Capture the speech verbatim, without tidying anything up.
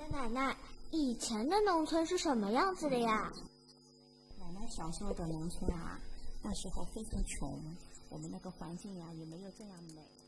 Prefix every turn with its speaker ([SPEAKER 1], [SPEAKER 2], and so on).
[SPEAKER 1] 的奶奶，以前的农村是什么样子的呀？
[SPEAKER 2] 奶奶小时候的农村啊，那时候非常穷，我们那个环境呀、啊、也没有这样美。